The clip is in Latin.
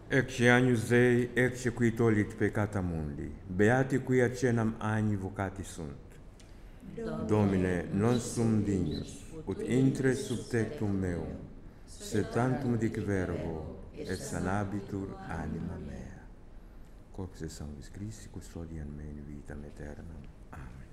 Ecce agnus Dei, ecce qui tollit peccata mundi, beati qui acenam agni vocati sunt. Domine, non sum dignus, ut intre sub tectum meum, sed tantum dic verbo, et sanabitur anima mea. Corpus et sanguis Christi custodian me in vitam aeternam. Amen.